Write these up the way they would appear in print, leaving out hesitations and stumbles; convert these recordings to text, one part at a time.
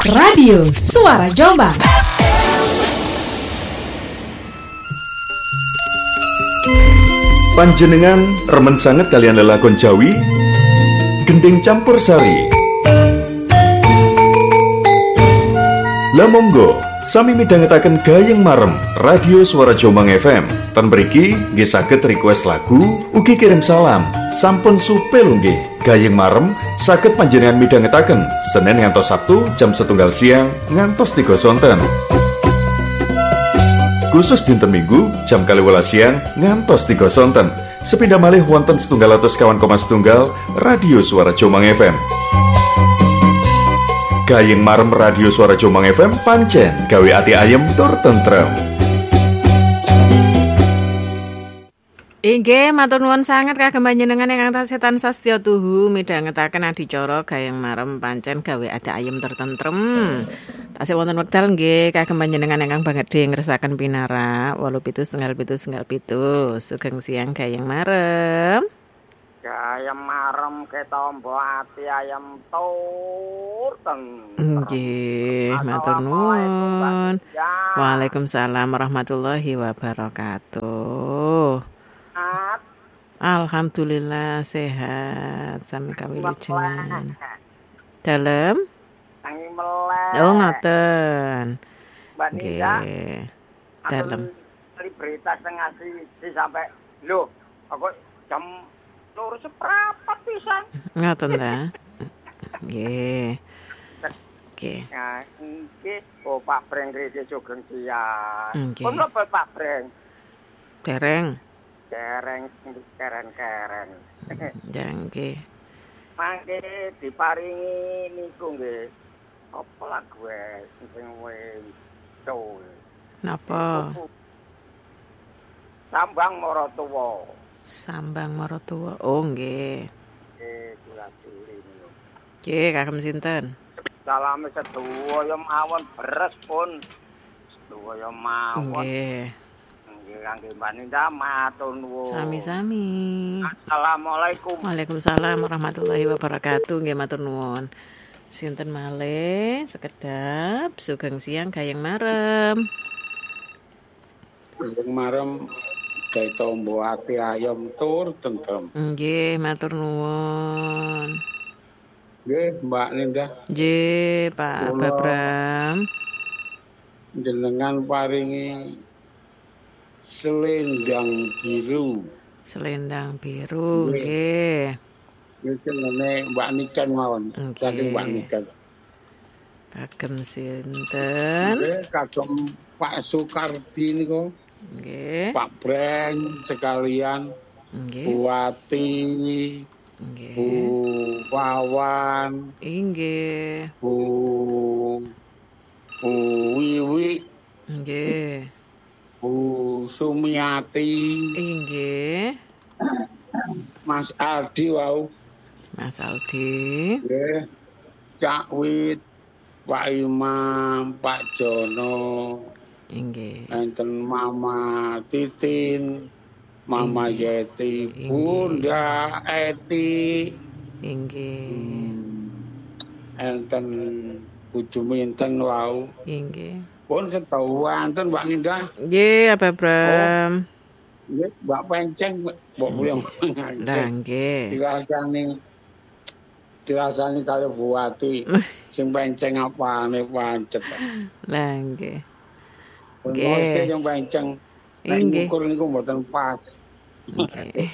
Radio Suara Jombang. Panjenengan remen sanget kalian lelakon Jawi gending campur sari. Lah monggo sami midhangetaken gayeng marem Radio Suara Jombang FM. Ten mriki nggih saged request lagu, ugi kirim salam. Sampun supel nggih. Gayeng marem saged panjenengan midhangetaken Senin ngantos Sabtu jam 1 siang ngantos 3 sonten. Khusus dinten Minggu jam 12 siang ngantos 3 sonten. Sepindah malih wonten 101,1 Radio Suara Jombang FM. Gayeng marem Radio Suara Jombang FM pancen gawe ati ayem tur tentrem. Inggih matur nuwun sanget kagem panjenengan ingkang tansah setya tuhu midhangetaken adicara gayeng marem pancen gawe ati ayem tur tentrem. Tasih wonten wekdal nggih kagem panjenengan ingkang badhe ngresakaken pinara 87.9.7 sugeng siang gayeng marem. Gayeng marem ketombo ati ayem tur tentrem. Nggih, matur nuwun. Waalaikumsalam warahmatullahi wabarakatuh. Alhamdulillah sehat sami kawilujengan. Dalem? Tangi melek. Oh ngoten. Mbak Nida. Dalem. Dari berita setengah siji sampai lho, aku jam 2 seprapat pisan. Ngoten ta? Nggih. Oke. Nah, iki Pak Breng Krisi Sugeng Siang. Nggih. Pun lho Pak Breng. Dereng. Keren. Ya nggih. Mangke diparingi niku nggih. Apa lagu sing wedo. Napa? Sambang Maratuwa. Sambang Maratuwa. Oh nggih. Kula diri niku. Nggih, kagem sinten? Salame sedaya mawon beres pun. Sedaya mawon. Nggih. Kangge Mbak Ninda matur nuwun. Sami-sami. Assalamualaikum. Waalaikumsalam warahmatullahi wabarakatuh. Nggih matur nuwun. Sinten malih sekedap sugeng siang gayeng marem. Gayeng marem gawe tombo ati ayam tur tentrem. Nggih matur nuwun. Nggih Mbak Ninda. Nggih Pak Babram. Jenengan paringi selendang biru. Selendang biru nggih. Iki jenenge Mbak Niken mawon. Saking Mbak Niken. Kagem sinten? Nggih kagem Pak Sukardi niku. Nggih. Pak Breng sekalian. Nggih. Buati. Nggih. Bu Wawan. Nggih. Bu Wiwi. Nggih. Bu Sumiati. Nggih. Mas Aldi wau. Mas Aldi. Nggih. Cak Wit, Pak Imam, Pak Jono. Nggih. Enten Mama Titin, Mama Yeti, Bunda Eti. Nggih. Enten Buju Minten wau. Nggih. Pun ketahuan enten Mbak Ninda. Nggih, Pak Bram. Nggih, Mbak Penceng, Mbak Buyong. Lah nggih. Dirasani kaya Buati. Sing penceng apane pancet. Lah nggih. Nggih, yang penceng. Nek Nggih. ngukur niku mboten pas. Nggih.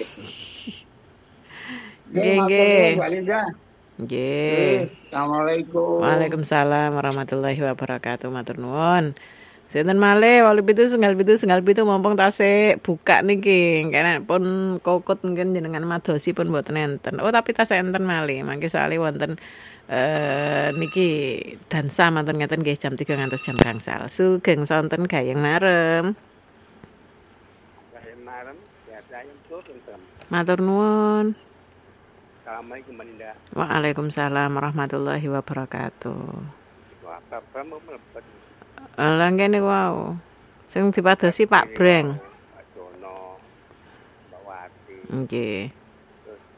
Nggih, Nggih. Mbak Linda. Nggih. Assalamualaikum. Waalaikumsalam warahmatullahi wabarakatuh. Matur nuwun. Sinten malih 87.9.7 mumpung tasih buka niki. Kene pun kokut mungkin jenengan madosi pun mboten enten. Oh tapi tasih enten malih. Mangke sali wonten niki dansa manten ngeten nggih jam 3 ngantos jam gangsal. Sugeng sonten gayeng marem. Gayeng marem biasa ayam tur tentrem. Matur nuwun. Assalamualaikum Mbak Ninda. Waalaikumsalam warahmatullahi wabarakatuh. Wah, Bapak mau mlebet. Lah ngene wau. Sing dipadosi Pak Breng. Pak Jono. Mbak Wati. Nggih.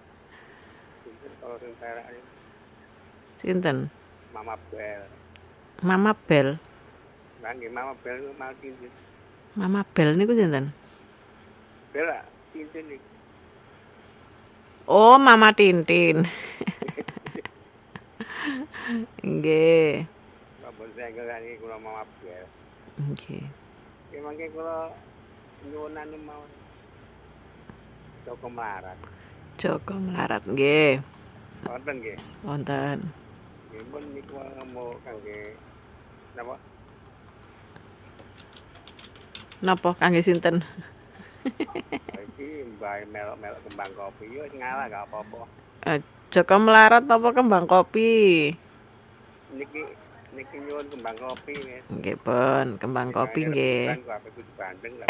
Sinten kalau sing perak Sinten? Mama Bel. Mama Bel. Nggih Mama Bel mal cincin. Mama Bel niku sinten? Bel cincin iki. Oh, Mama Tintin. Nggih. Sampun senggel niki kula Mama Bel. Nggih. Nggih mangke kula nyuwun anu mawon. Joko Melarat. Joko Melarat nggih. Wonten nggih. Wonten. Nggih pun niku mau kangge napa? Napa kangge sinten? Iki mbah melok-melok kembang kopi yo ngalah gak apa-apa. Joko Melarat napa kembang kopi? Niki nyuwun kembang kopi nggih. Nggih, pun kembang kopi nggih. Bandeng lah.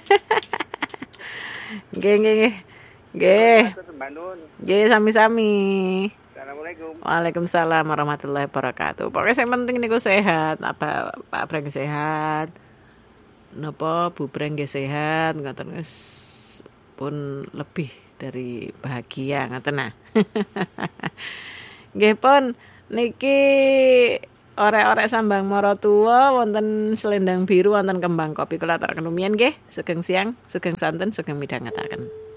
Nggih, nggih. Nggih. Nggih, sami-sami. Assalamualaikum. Waalaikumsalam warahmatullahi wabarakatuh. Pokoknya yang penting niku sehat, apa Pak Breng sehat. Napa Bu Breng nggih sehat, ngoten wis pun lebih dari bahagia ngoten nah. Nggih pun niki orek-orek sambang mara tuwa wonten selendang biru wonten kembang kopi kula aturaken rumiyin nggih. Sugeng siang, sugeng santen, sugeng midhangetaken.